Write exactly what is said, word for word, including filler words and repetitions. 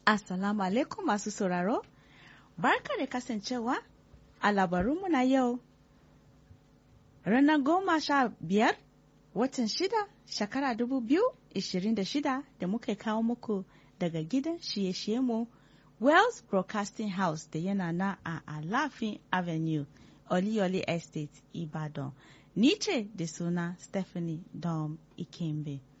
Assalamu alaikum masu sauraro, barka da kasancewa a labarunmu na yau. Ranar goma sha biyar watan shida shekara dubu biyu ishirin da shida da muka kawo muku daga gidan shiye-shiye mu Wells Broadcasting House da yana na a Alafin Avenue, Oliyole Estate, Ibadan. Ni ce da suna Stephanie Dom Ikembe.